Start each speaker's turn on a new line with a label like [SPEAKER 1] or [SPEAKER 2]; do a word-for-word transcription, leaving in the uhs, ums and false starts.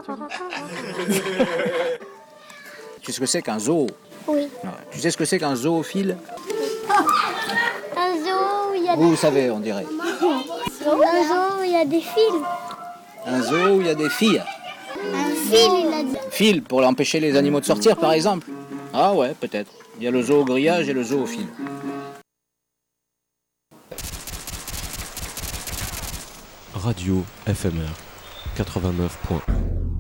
[SPEAKER 1] Tu sais ce que c'est qu'un zoo?
[SPEAKER 2] Oui.
[SPEAKER 1] Tu sais ce que c'est qu'un zoophile?
[SPEAKER 2] Un zoo où il y a
[SPEAKER 1] Vous,
[SPEAKER 2] des...
[SPEAKER 1] vous savez, on dirait.
[SPEAKER 2] Un zoo où il y a des fils.
[SPEAKER 1] Un zoo où il y a des filles.
[SPEAKER 2] Un fil, il a dit.
[SPEAKER 1] Fil pour empêcher les animaux de sortir, par exemple. Ah ouais, peut-être. Il y a le zoo au grillage et le zoo au fil.
[SPEAKER 3] Radio F M R quatre-vingt-neuf point un.